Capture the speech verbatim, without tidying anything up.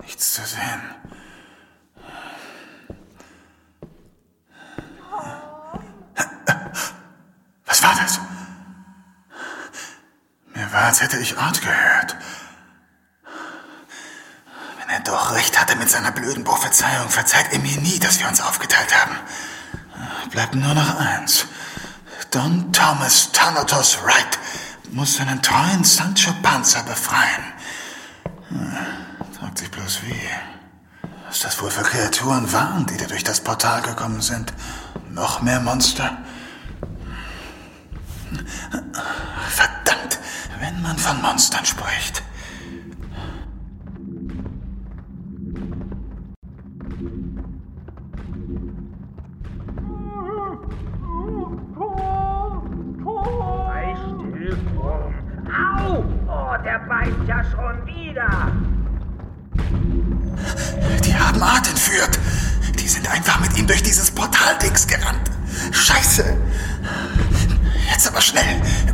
Nichts zu sehen. Was war das? Mir war, als hätte ich Art gehört. Wenn er doch recht hatte mit seiner blöden Prophezeiung, verzeiht er mir nie, dass wir uns aufgeteilt haben. Bleibt nur noch eins. Don Thomas Thanatos Wright muss seinen treuen Sancho Panza befreien. Fragt sich bloß wie. Was das wohl für Kreaturen waren, die da durch das Portal gekommen sind? Noch mehr Monster? Verdammt, wenn man von Monstern spricht. Sei still, Wurm. Au! Oh, der beißt ja schon wieder. Die haben Art entführt. Die sind einfach mit ihm durch dieses Portaldings gerannt. Scheiße. Jetzt aber schnell.